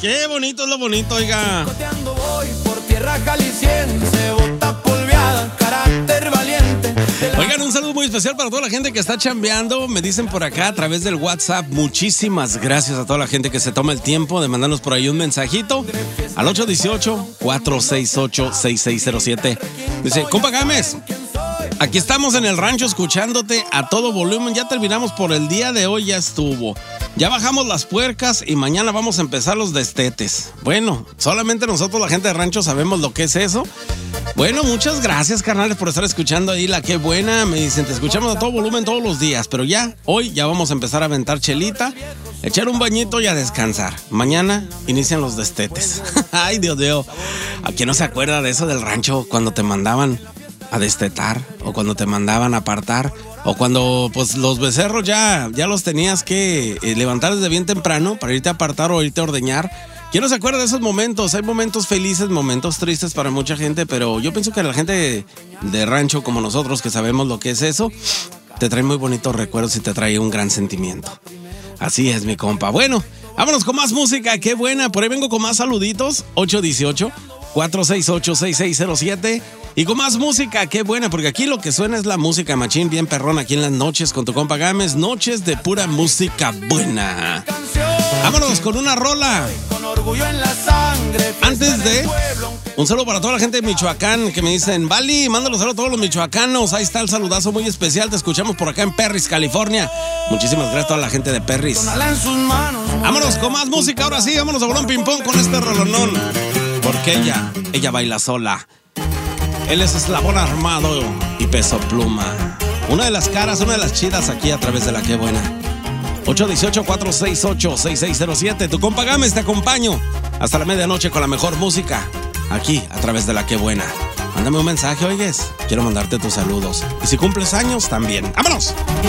Qué bonito es lo bonito, oiga. Voy por tierra jalisciense, bota polveada, carácter valiente. Oigan, un saludo muy especial para toda la gente que está chambeando. Me dicen por acá a través del WhatsApp. Muchísimas gracias a toda la gente que se toma el tiempo de mandarnos por ahí un mensajito al 818-468-6607. Dice, compa Gámez, aquí estamos en el rancho escuchándote a todo volumen. Ya terminamos por el día de hoy, ya estuvo. Ya bajamos las puercas y mañana vamos a empezar los destetes. Bueno, solamente nosotros, la gente de rancho, sabemos lo que es eso. Bueno, muchas gracias, carnales, por estar escuchando ahí la Qué Buena. Me dicen, te escuchamos a todo volumen todos los días, pero ya, hoy ya vamos a empezar a aventar chelita, echar un bañito y a descansar. Mañana inician los destetes. Ay, Dios mío. ¿A quién no se acuerda de eso del rancho cuando te mandaban a destetar o cuando te mandaban a apartar? O cuando pues los becerros ya los tenías que levantar desde bien temprano para irte a apartar o irte a ordeñar. ¿Quién no se acuerda de esos momentos? Hay momentos felices, momentos tristes para mucha gente, pero yo pienso que la gente de rancho como nosotros, que sabemos lo que es eso, te trae muy bonitos recuerdos y te trae un gran sentimiento. Así es, mi compa. Bueno, vámonos con más música. Qué buena. Por ahí vengo con más saluditos. 818-468-6607. Y con más música, qué buena, porque aquí lo que suena es la música machín, bien perrón, aquí en las noches con tu compa Gámez. Noches de pura música buena. Vámonos con una rola. Antes de... un saludo para toda la gente de Michoacán que me dicen, Vali, mándalo saludos a todos los michoacanos. Ahí está el saludazo muy especial. Te escuchamos por acá en Perris, California. Muchísimas gracias a toda la gente de Perris. Vámonos con más música. Ahora sí, vámonos a Bolón Ping Pong con este rolonón. Porque ella baila sola. Él es Eslabón Armado y Peso Pluma. Una de las caras, una de las chidas aquí a través de la Qué Buena. 818-468-6607. Tu compa Gámez, te acompaño hasta la medianoche con la mejor música. Aquí a través de la Qué Buena. Mándame un mensaje, oigues. Quiero mandarte tus saludos. Y si cumples años, también. ¡Vámonos!